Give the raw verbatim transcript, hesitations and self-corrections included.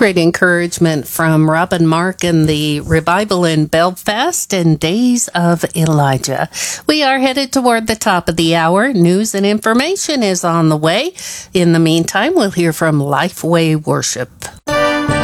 Great encouragement from Rob and Mark in the revival in Belfast and Days of Elijah. We are headed toward the top of the hour. News and information is on the way. In the meantime, we'll hear from Lifeway Worship.